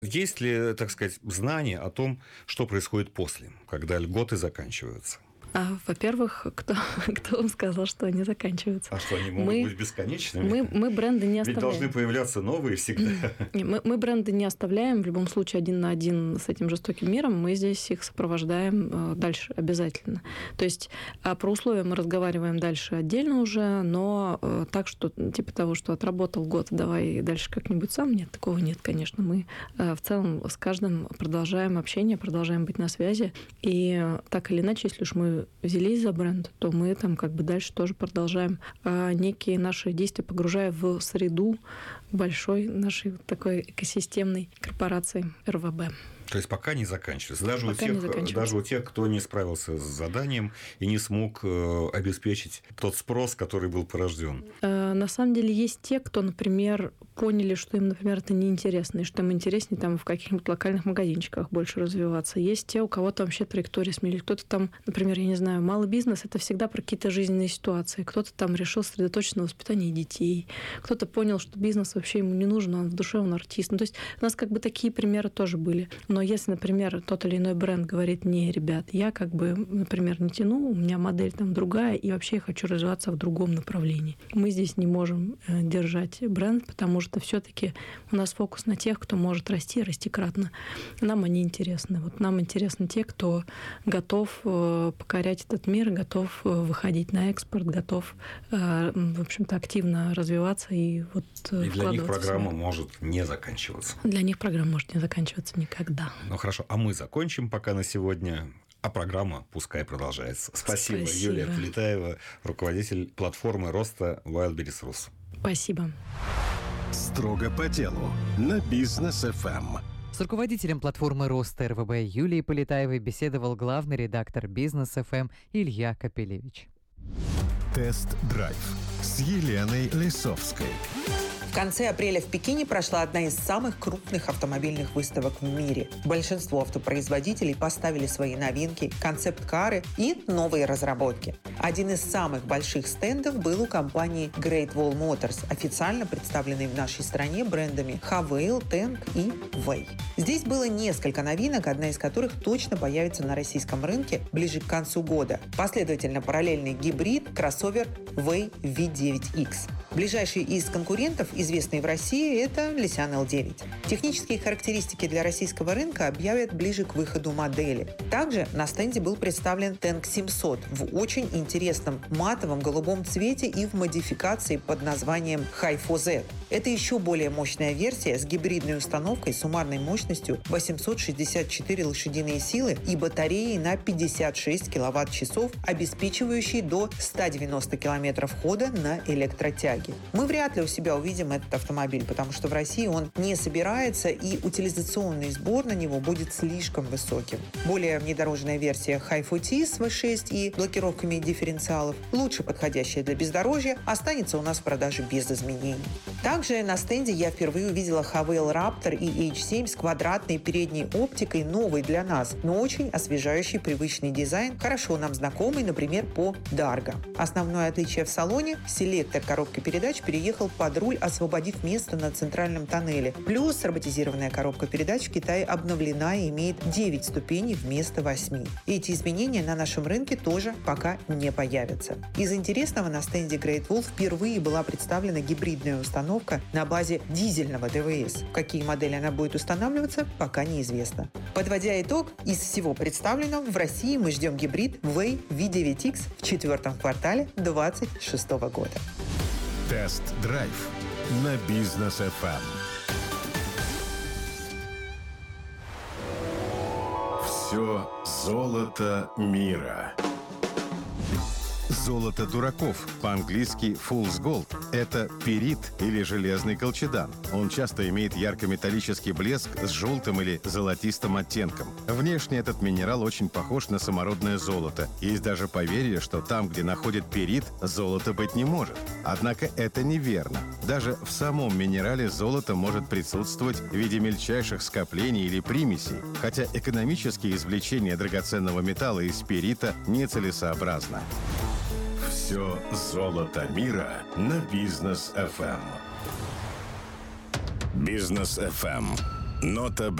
Есть ли, так сказать, знание о том, что происходит после, когда льготы заканчиваются? Во-первых, кто вам сказал, что они заканчиваются? А что, они могут быть бесконечными? Мы бренды не Ведь оставляем. должны появляться новые всегда. Мы бренды не оставляем, в любом случае, один на один с этим жестоким миром, мы здесь их сопровождаем дальше обязательно. То есть про условия мы разговариваем дальше отдельно уже, но так, что типа того, что отработал год, давай дальше как-нибудь сам, нет, такого нет, конечно. Мы в целом с каждым продолжаем общение, продолжаем быть на связи, и так или иначе, если уж мы взялись за бренд, то мы там как бы дальше тоже продолжаем некие наши действия, погружая в среду большой нашей такой экосистемной корпорации РВБ. То есть пока не заканчивается. Даже у тех, кто не справился с заданием и не смог обеспечить тот спрос, который был порожден. На самом деле есть те, кто, например, поняли, что им, например, это неинтересно, и что им интереснее там в каких-нибудь локальных магазинчиках больше развиваться. Есть те, у кого-то вообще траектория сменились. Кто-то там, например, я не знаю, малый бизнес – это всегда про какие-то жизненные ситуации. Кто-то там решил сосредоточиться на воспитании детей. Кто-то понял, что бизнес вообще ему не нужен, он в душе, он артист. Ну, то есть у нас как бы такие примеры тоже были. Но если, например, тот или иной бренд говорит: не, ребят, я как бы, например, не тяну, у меня модель там другая, и вообще я хочу развиваться в другом направлении. Мы здесь не можем держать бренд, потому что все-таки у нас фокус на тех, кто может расти кратно. Нам они интересны. Вот нам интересны те, кто готов покорять этот мир, готов выходить на экспорт, готов, в общем-то, активно развиваться и вот и для них программа может не заканчиваться. Для них программа может не заканчиваться никогда. Ну хорошо, а мы закончим пока на сегодня, а программа пускай продолжается. Спасибо. Юлия Полетаева, руководитель платформы роста Wildberries Rus. Спасибо. Строго по делу на Бизнес ФМ. С руководителем платформы роста РВБ Юлией Полетаевой беседовал главный редактор Бизнес ФМ Илья Капелевич. Тест-драйв с Еленой Лисовской. В конце апреля в Пекине прошла одна из самых крупных автомобильных выставок в мире. Большинство автопроизводителей поставили свои новинки, концепт-кары и новые разработки. Один из самых больших стендов был у компании Great Wall Motors, официально представленной в нашей стране брендами Havail, Tank и Way. Здесь было несколько новинок, одна из которых точно появится на российском рынке ближе к концу года. Последовательно параллельный гибрид кроссовер Way V9X. Ближайший из конкурентов, известный в России, это Nissan L9. Технические характеристики для российского рынка объявят ближе к выходу модели. Также на стенде был представлен Tank 700 в очень интересном матовом голубом цвете и в модификации под названием Hi4 Z. Это еще более мощная версия с гибридной установкой суммарной мощностью 864 лошадиные силы и батареей на 56 киловатт-часов, обеспечивающей до 190 километров хода на электротяге. Мы вряд ли у себя увидим этот автомобиль, потому что в России он не собирается, и утилизационный сбор на него будет слишком высоким. Более внедорожная версия Hi4T с V6 и блокировками дифференциалов, лучше подходящая для бездорожья, останется у нас в продаже без изменений. Также на стенде я впервые увидела Havail Raptor и H7 с квадратной передней оптикой, новой для нас, но очень освежающий привычный дизайн, хорошо нам знакомый, например, по Dargo. Основное отличие в салоне – селектор коробки передач переехал под руль, освободив место на центральном тоннеле. Плюс роботизированная коробка передач в Китае обновлена и имеет 9 ступеней вместо 8. Эти изменения на нашем рынке тоже пока не появятся. Из интересного на стенде Great Wall впервые была представлена гибридная установка на базе дизельного ДВС. В какие модели она будет устанавливаться, пока неизвестно. Подводя итог, из всего представленного в России мы ждем гибрид Way V9X в 4-м квартале 2026 года. Тест-драйв на Бизнес ФМ. Все золото мира. Золото дураков, по-английски Fool's Gold, это пирит или железный колчедан. Он часто имеет ярко-металлический блеск с желтым или золотистым оттенком. Внешне этот минерал очень похож на самородное золото. Есть даже поверье, что там, где находят пирит, золота быть не может. Однако это неверно. Даже в самом минерале золото может присутствовать в виде мельчайших скоплений или примесей, хотя экономические извлечения драгоценного металла из пирита нецелесообразно. Все золото мира на Бизнес ФМ. Бизнес ФМ. Нота